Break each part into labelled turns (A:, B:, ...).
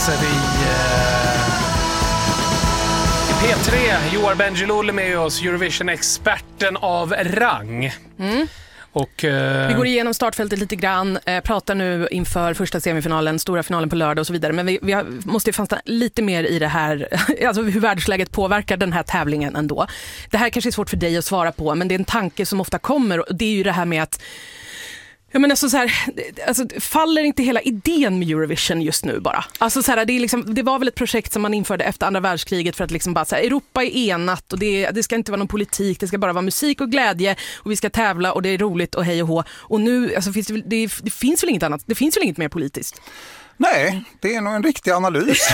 A: läser i P3. Joar Bendjelloul är med oss, Eurovision-experten av rang. Och,
B: vi går igenom startfältet lite grann, pratar nu inför första semifinalen, stora finalen på lördag och så vidare. Men vi måste ju fastna lite mer i det här, alltså hur världsläget påverkar den här tävlingen ändå. Det här kanske är svårt för dig att svara på, men det är en tanke som ofta kommer, och det är ju det här med att faller inte hela idén med Eurovision just nu bara? Alltså så här, det var väl ett projekt som man införde efter andra världskriget för att liksom bara så här, Europa är enat och det ska inte vara någon politik, det ska bara vara musik och glädje och vi ska tävla och det är roligt och hej och hå. Och nu alltså, det finns väl inget annat, det finns väl inget mer politiskt?
C: Nej, det är nog en riktig analys.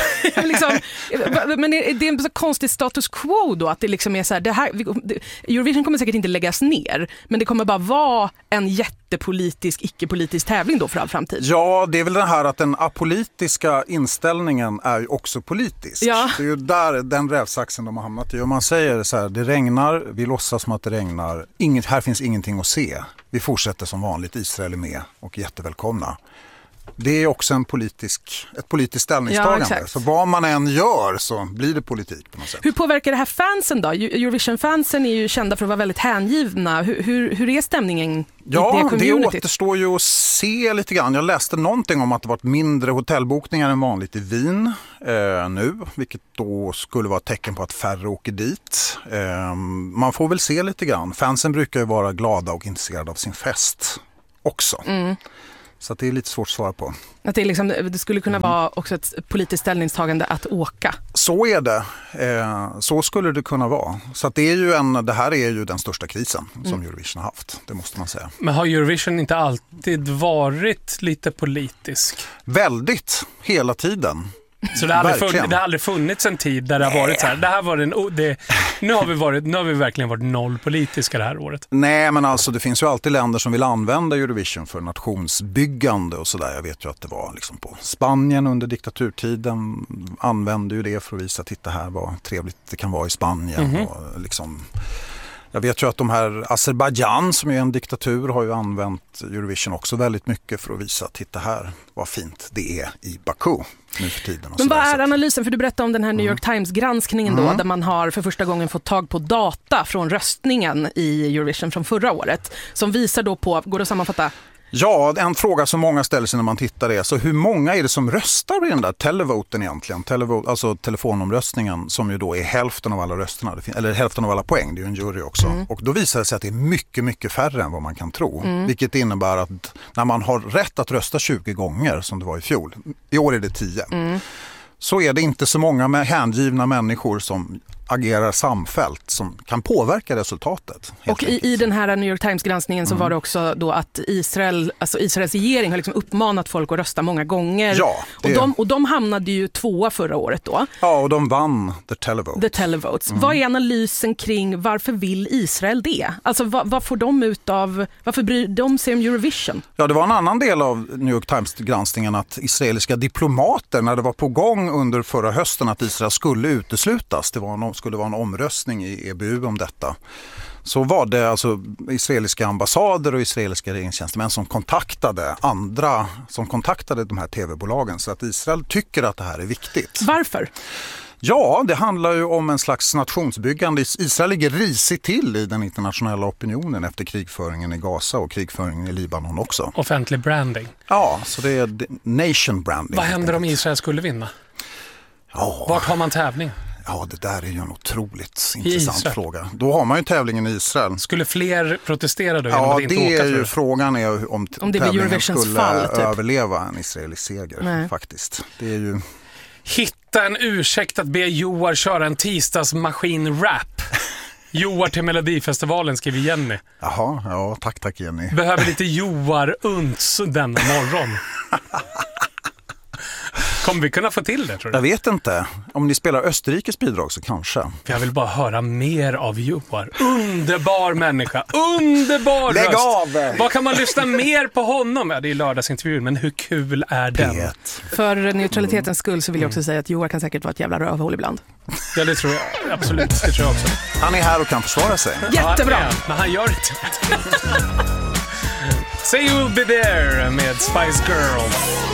B: Men det är en så konstig status quo då, att det liksom är så här, Eurovision kommer säkert inte läggas ner, men det kommer bara vara en jättepolitisk, icke-politisk tävling då för all framtid.
C: Ja, det är väl det här att den apolitiska inställningen är ju också politisk.
B: Ja.
C: Det är ju där den rävsaxen de har hamnat i. Om man säger så här, det regnar, vi låtsas som att det regnar, här finns ingenting att se. Vi fortsätter som vanligt, Israel är med och jättevälkomna. Det är också ett politiskt ställningstagande.
B: Ja,
C: så vad man än gör så blir det politik på något sätt.
B: Hur påverkar det här fansen då? Eurovision-fansen är ju kända för att vara väldigt hängivna. Hur är stämningen i det communityt?
C: Det återstår ju att se lite grann. Jag läste någonting om att det varit mindre hotellbokningar än vanligt i Wien nu, vilket då skulle vara ett tecken på att färre åker dit. Man får väl se lite grann. Fansen brukar ju vara glada och intresserade av sin fest också. Så att det är lite svårt att svara på.
B: Att det skulle kunna vara också ett politiskt ställningstagande att åka.
C: Så är det. Så skulle det kunna vara. Så att det här är ju den största krisen som Eurovision har haft. Det måste man säga.
A: Men har Eurovision inte alltid varit lite politisk?
C: Väldigt. Hela tiden.
A: Så det har aldrig funnits en tid där det har varit så här. Nu har vi verkligen varit nollpolitiska det här året.
C: Nej, men alltså det finns ju alltid länder som vill använda Eurovision för nationsbyggande och sådär. Jag vet ju att det var liksom på Spanien under diktaturtiden använde ju det för att visa, titta här vad trevligt det kan vara i Spanien. Och liksom, jag vet ju att de här Azerbaijan som är en diktatur har ju använt Eurovision också väldigt mycket för att visa, titta här vad fint det är i Baku nu för tiden.
B: Men vad är analysen? För du berättade om den här New York Times-granskningen då, där man har för första gången fått tag på data från röstningen i Eurovision från förra året, som visar då på, går det att sammanfatta?
C: Ja, en fråga som många ställer sig när man tittar är så hur många är det som röstar i den där televoten egentligen? Alltså telefonomröstningen som ju då är hälften av alla rösterna, eller hälften av alla poäng, det är ju en jury också. Och då visar det sig att det är mycket, mycket färre än vad man kan tro. Vilket innebär att när man har rätt att rösta 20 gånger som det var i fjol, i år är det 10. Så är det inte så många med hängivna människor som agerar samfällt som kan påverka resultatet.
B: Och i den här New York Times-granskningen så var det också då att Israels regering har liksom uppmanat folk att rösta många gånger.
C: Ja,
B: och de hamnade ju 2 förra året då.
C: Ja, och de vann The Televotes.
B: Vad är analysen kring varför vill Israel det? Alltså vad får de ut av, varför bryr de sig om Eurovision?
C: Ja, det var en annan del av New York Times-granskningen att israeliska diplomater, när det var på gång under förra hösten att Israel skulle uteslutas, skulle vara en omröstning i EBU om detta, så var det alltså israeliska ambassader och israeliska regeringstjänstemän som kontaktade de här tv-bolagen, så att Israel tycker att det här är viktigt.
B: Varför?
C: Ja, det handlar ju om en slags nationsbyggande. Israel ligger risigt till i den internationella opinionen efter krigföringen i Gaza och krigföringen i Libanon också.
A: Offentlig branding.
C: Ja, så det är nation branding.
A: Vad händer om Israel skulle vinna?
C: Ja.
A: Vart har man tävling?
C: Ja, det där är ju en otroligt intressant fråga. Då har man ju tävlingen i Israel.
A: Skulle fler protestera då?
C: Ja, det är ju frågan är om tävlingen skulle överleva en israelisk seger. Faktiskt. Det är ju...
A: Hitta en ursäkt att be Joar köra en tisdagsmaskin-rap. Joar till Melodifestivalen, skriver Jenny.
C: Jaha, ja, tack Jenny.
A: Behöver lite Joar-unts denna morgon. Kommer vi kunna få till det, tror du?
C: Jag vet inte. Om ni spelar Österrikes bidrag så kanske.
A: Jag vill bara höra mer av Joar. Underbar människa. Underbar
C: Lägg
A: röst.
C: av!
A: Vad kan man lyssna mer på honom? Ja, det är lördagsintervjun, men hur kul är den?
B: För neutralitetens skull så vill jag också säga att Joar kan säkert vara ett jävla rövhål ibland.
A: Ja, det tror jag. Absolut, det tror jag också.
C: Han är här och kan försvara sig.
B: Jättebra!
A: Ja, men han gör inte. Say You'll Be There med Spice Girls.